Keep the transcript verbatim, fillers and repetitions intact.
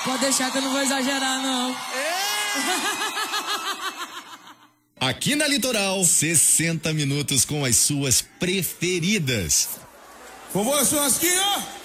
Pode deixar que eu não vou exagerar, não. Aqui na Litoral, sessenta minutos com as suas preferidas. Vamos, churrasquinho!